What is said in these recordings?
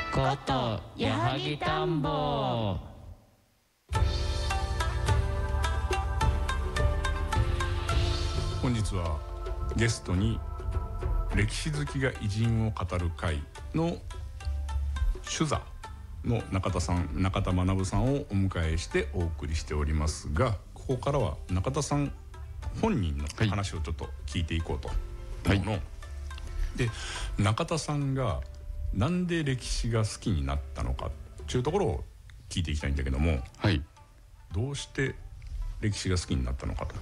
こと矢作田んぼ。 本日はゲストに歴史好きが偉人を語る会の主座の中田学さんをお迎えしてお送りしておりますが、ここからは中田さん本人の話をちょっと聞いていこうと思うの、で中田さんがなんで歴史が好きになったのかっていうところを聞いていきたいんだけども、どうして歴史が好きになったのかと。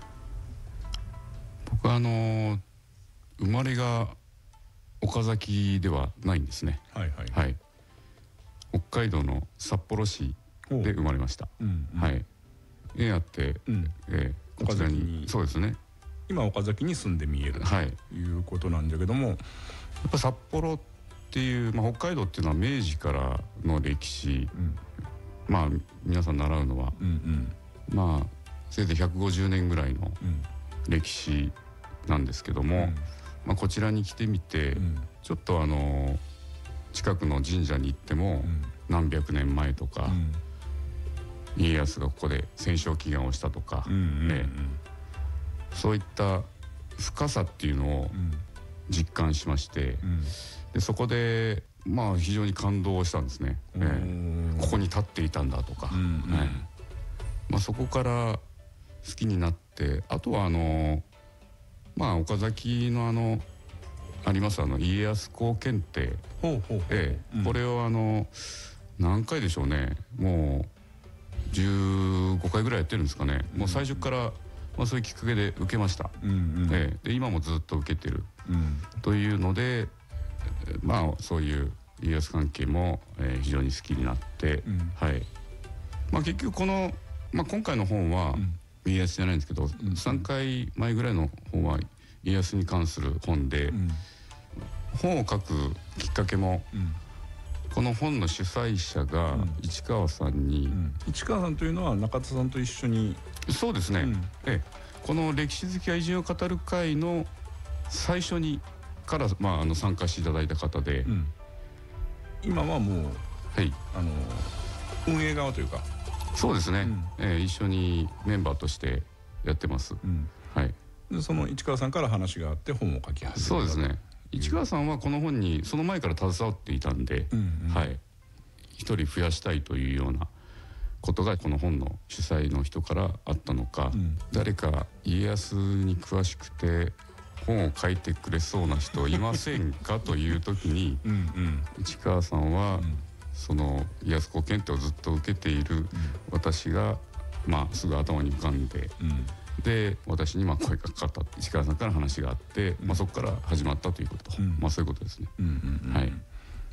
僕は生まれが岡崎ではないんですね。北海道の札幌市で生まれました。縁あって、こちらに、そうですね、 今岡崎に住んで見えるということなんだけども、やっぱ札幌っていう、北海道っていうのは明治からの歴史、皆さん習うのは、せいぜい150年ぐらいの歴史なんですけども、こちらに来てみて、ちょっと近くの神社に行っても、何百年前とか、家康がここで戦勝祈願をしたとか、そういった深さっていうのを実感しまして、でそこで非常に感動したんですね。ここに立っていたんだとか、そこから好きになって、あとは岡崎のあります家康公検定、これを何回でしょうね、もう15回ぐらいやってるんですかね。もう最初からそういうきっかけで受けました。で今もずっと受けてるというので、そういう家康関係も非常に好きになって、結局この、今回の本は家康じゃないんですけど、3回前ぐらいの本は家康に関する本で、本を書くきっかけも、この本の主催者が市川さんに、 市川さんというのは中田さんと一緒に。 そうですね、この歴史好きが偉人を語る会の最初にから参加していただいた方で、 今はもう、運営側というか。 そうですね、一緒にメンバーとしてやってます。 でその市川さんから話があって本を書き始めた。 そうですね、市川さんはこの本にその前から携わっていたんで、一人増やしたいというようなことがこの本の主催の人からあったのか、誰か家康に詳しくて本を書いてくれそうな人いませんかという時に市川さんはその家康公検定をずっと受けている私がすぐ頭に浮かんで、で私に声がかかった、市川さんから話があって、そこから始まったということ、そういうことですね。